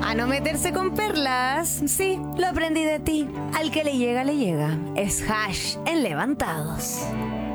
A no meterse con perlas. Sí, lo aprendí de ti. Al que le llega, le llega. Es Hash en Levantados.